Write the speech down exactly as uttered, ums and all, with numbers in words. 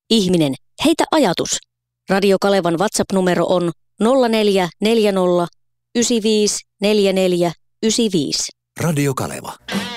ihminen, heitä ajatus. Radio Kalevan WhatsApp-numero on nolla neljä neljä nolla yhdeksän viisi neljä neljä yhdeksän viisi. Radio Kaleva.